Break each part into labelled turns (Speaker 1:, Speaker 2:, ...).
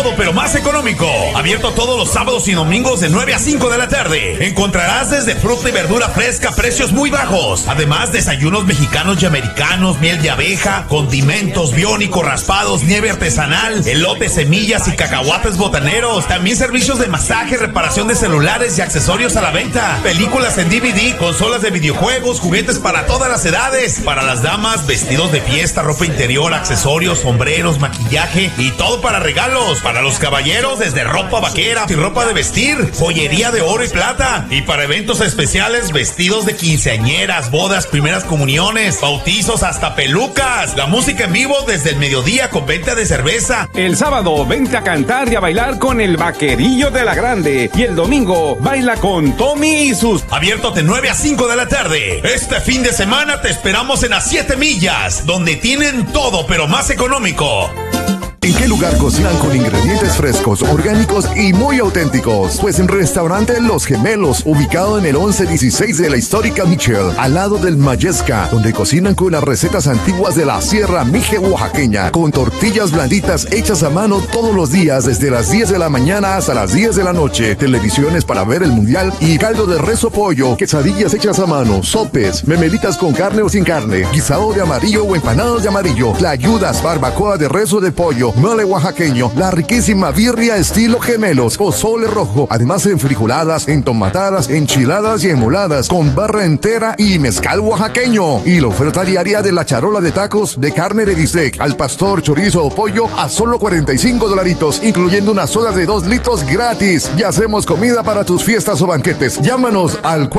Speaker 1: todo pero más económico. Abierto todos los sábados y domingos de 9 a 5 de la tarde. Encontrarás desde fruta y verdura fresca a precios muy bajos. Además, desayunos mexicanos y americanos, miel de abeja, condimentos, biónicos, raspados, nieve artesanal, elotes, semillas y cacahuates botaneros. También servicios de masaje, reparación de celulares y accesorios a la venta. Películas en DVD, consolas de videojuegos, juguetes para todas las edades. Para las damas, vestidos de fiesta, ropa interior, accesorios, sombreros, maquillaje y todo para regalos. Para los caballeros, desde ropa vaquera y ropa de vestir, joyería de oro y plata. Y para eventos especiales, vestidos de quinceañeras, bodas, primeras comuniones, bautizos, hasta pelucas. La música en vivo desde el mediodía con venta de cerveza.
Speaker 2: El sábado vente a cantar y a bailar con el Vaquerillo de la Grande. Y el domingo baila con Tommy y sus...
Speaker 1: Abierto de 9 a 5 de la tarde. Este fin de semana te esperamos en las 7 millas, donde tienen todo pero más económico.
Speaker 3: ¿En qué lugar cocinan con ingredientes frescos, orgánicos y muy auténticos? Pues en Restaurante Los Gemelos, ubicado en el 1116 de la histórica Michel, al lado del Mayesca, donde cocinan con las recetas antiguas de la Sierra Mije oaxaqueña, con tortillas blanditas hechas a mano todos los días desde las 10 de la mañana hasta las 10 de la noche, televisiones para ver el mundial y caldo de res o pollo, quesadillas hechas a mano, sopes, memelitas con carne o sin carne, guisado de amarillo o empanadas de amarillo, tlayudas, barbacoa de res o de pollo, mole oaxaqueño, la riquísima birria estilo Gemelos, pozole rojo, además enfrijoladas, entomatadas, enchiladas y emoladas, con barra entera y mezcal oaxaqueño. Y la oferta diaria de la charola de tacos de carne de bistec, al pastor, chorizo o pollo a solo $45, incluyendo una soda de 2 litros gratis. Y hacemos comida para tus fiestas o banquetes. Llámanos al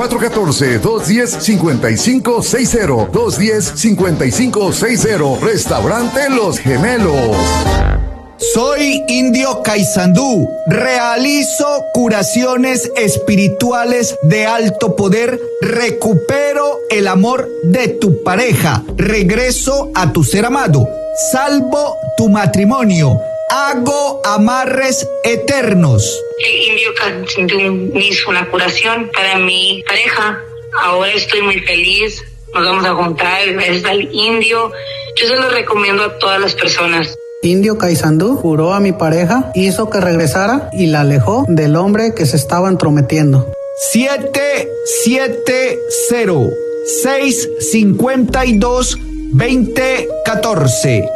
Speaker 3: 414-210-5560. 210-5560. Restaurante Los Gemelos.
Speaker 4: Soy Indio Caizandú. Realizo curaciones espirituales de alto poder. Recupero el amor de tu pareja. Regreso a tu ser amado. Salvo tu matrimonio. Hago amarres eternos.
Speaker 5: Indio Caizandú hizo una curación para mi pareja. Ahora estoy muy feliz. Nos vamos a juntar gracias al Indio. Yo se lo recomiendo a todas las personas.
Speaker 6: Indio Caizandú curó a mi pareja, hizo que regresara y la alejó del hombre que se estaba entrometiendo.
Speaker 4: 770-652-2014.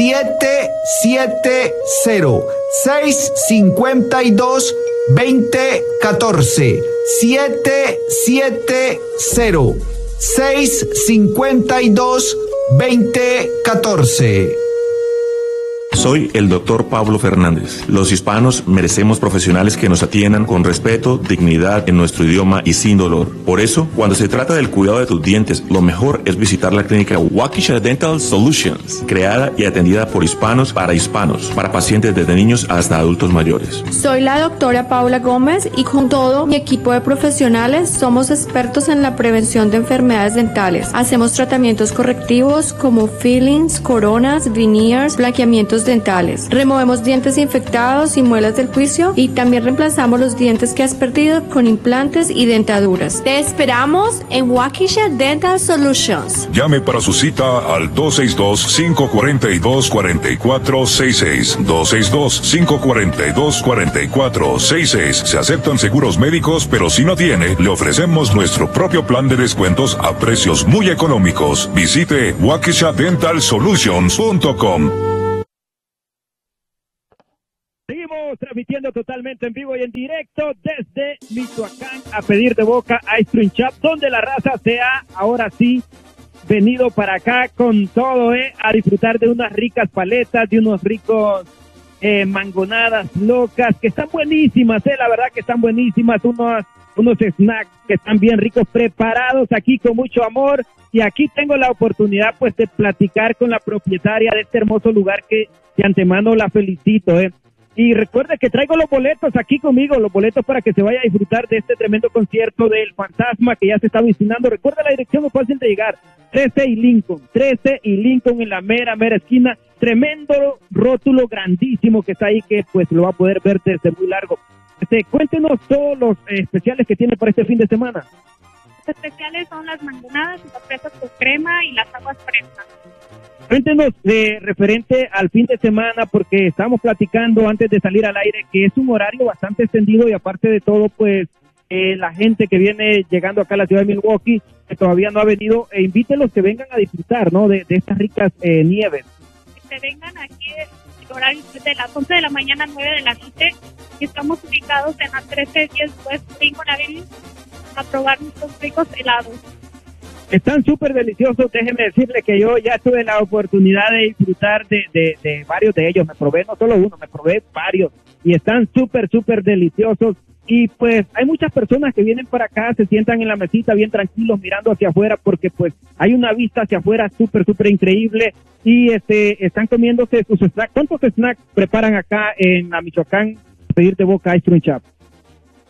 Speaker 4: 770-652-2014. 770-652-2014.
Speaker 7: Soy el doctor Pablo Fernández. Los hispanos merecemos profesionales que nos atiendan con respeto, dignidad en nuestro idioma y sin dolor. Por eso, cuando se trata del cuidado de tus dientes, lo mejor es visitar la clínica Waukesha Dental Solutions, creada y atendida por hispanos, para pacientes desde niños hasta adultos mayores.
Speaker 8: Soy la doctora Paula Gómez y con todo mi equipo de profesionales somos expertos en la prevención de enfermedades dentales. Hacemos tratamientos correctivos como fillings, coronas, veneers, blanqueamientos dentales. Removemos dientes infectados y muelas del juicio y también reemplazamos los dientes que has perdido con implantes y dentaduras. Te esperamos en Waukesha Dental Solutions.
Speaker 9: Llame para su cita al 262-542-4466. 262-542-4466. Se aceptan seguros médicos, pero si no tiene, le ofrecemos nuestro propio plan de descuentos a precios muy económicos. Visite waukeshadentalsolutions.com.
Speaker 10: Seguimos transmitiendo totalmente en vivo y en directo desde Michoacán a pedir de boca Ice Cream Shop, donde la raza se ha, ahora sí, venido para acá con todo, a disfrutar de unas ricas paletas, de unos ricos mangonadas locas, que están buenísimas, la verdad que están buenísimas, unos snacks que están bien ricos, preparados aquí con mucho amor. Y aquí tengo la oportunidad pues de platicar con la propietaria de este hermoso lugar, que de antemano la felicito, Y recuerde que traigo los boletos aquí conmigo, los boletos para que se vaya a disfrutar de este tremendo concierto del Fantasma que ya se está avicinando. Recuerda la dirección, es fácil de llegar, 13 y Lincoln en la mera esquina. Tremendo rótulo grandísimo que está ahí, que pues lo va a poder ver desde muy largo. Cuéntenos todos los especiales que tiene para este fin de semana.
Speaker 11: Los especiales son las mangonadas y las fresas con crema y las aguas frescas.
Speaker 10: Cuéntenos referente al fin de semana, porque estábamos platicando antes de salir al aire que es un horario bastante extendido y aparte de todo, pues la gente que viene llegando acá a la ciudad de Milwaukee, que todavía no ha venido, invítelos que vengan a disfrutar, ¿no? De estas ricas nieves.
Speaker 11: Que vengan aquí el horario de las 11 de la mañana a 9 de la noche. Estamos ubicados en la 1310 West Lincoln Avenue a probar nuestros ricos helados.
Speaker 10: Están súper deliciosos, déjeme decirle que yo ya tuve la oportunidad de disfrutar de varios de ellos, me probé no solo uno, me probé varios y están súper deliciosos y pues hay muchas personas que vienen para acá, se sientan en la mesita bien tranquilos mirando hacia afuera porque pues hay una vista hacia afuera súper increíble y están comiéndose sus snacks. ¿Cuántos snacks preparan acá en la Michoacán Pedir de Boca Ice Cream Shop?